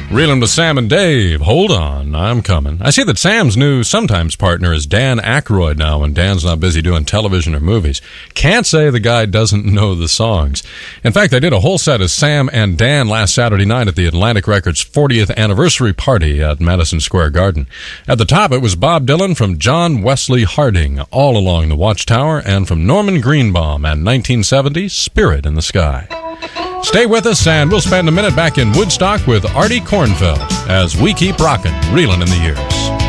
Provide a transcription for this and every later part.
Reeling with Sam and Dave. Hold on, I'm coming. I see that Sam's new Sometimes partner is Dan Aykroyd now when Dan's not busy doing television or movies. Can't say the guy doesn't know the songs. In fact, I did a whole set of Sam and Dan last Saturday night at the Atlantic Records 40th anniversary party at Madison Square Garden. At the top, it was Bob Dylan from John Wesley Harding, All Along the Watchtower, and from Norman Greenbaum and 1970, Spirit in the Sky. Stay with us, and we'll spend a minute back in Woodstock with Artie Kornfeld as we keep rocking, reeling in the years.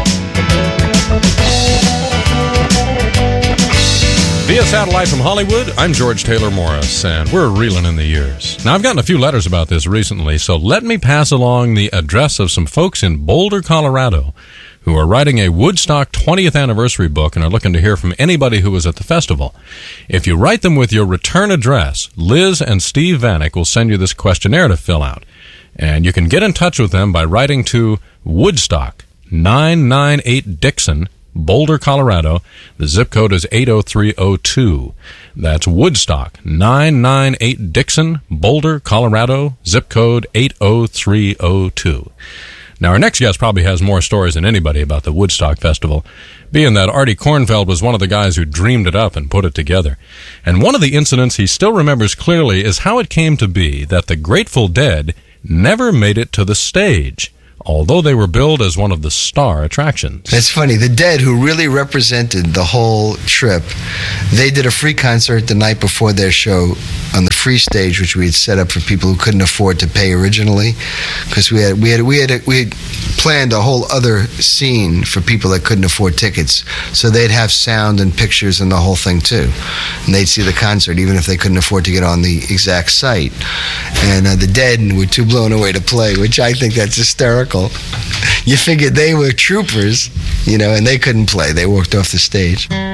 Via satellite from Hollywood, I'm George Taylor Morris, and we're reeling in the years. Now, I've gotten a few letters about this recently, so let me pass along the address of some folks in Boulder, Colorado, who are writing a Woodstock 20th anniversary book and are looking to hear from anybody who was at the festival. If you write them with your return address, Liz and Steve Vanek will send you this questionnaire to fill out. And you can get in touch with them by writing to Woodstock, 998 Dixon, Boulder, Colorado. The zip code is 80302. That's Woodstock, 998 Dixon, Boulder, Colorado, zip code 80302. Now, our next guest probably has more stories than anybody about the Woodstock Festival, being that Artie Kornfeld was one of the guys who dreamed it up and put it together. And one of the incidents he still remembers clearly is how it came to be that the Grateful Dead never made it to the stage, although they were billed as one of the star attractions. That's funny. The Dead, who really represented the whole trip, they did a free concert the night before their show on the free stage, which we had set up for people who couldn't afford to pay originally, because we had planned a whole other scene for people that couldn't afford tickets, so they'd have sound and pictures and the whole thing too, and they'd see the concert even if they couldn't afford to get on the exact site. And the Dead were too blown away to play, which I think that's hysterical. You figured they were troopers, and they couldn't play. They walked off the stage.